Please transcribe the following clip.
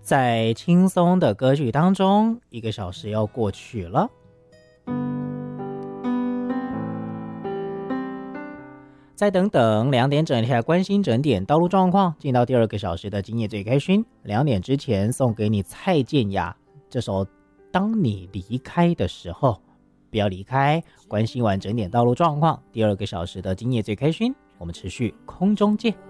在轻松的歌曲当中，1个小时要过去了。再等等，2点整来关心整点道路状况，进到第2个小时的今夜最开心。2点之前送给你蔡健雅这首《当你离开的时候》，不要离开，关心完整点道路状况，第2个小时的今夜最开心，我们持续空中见。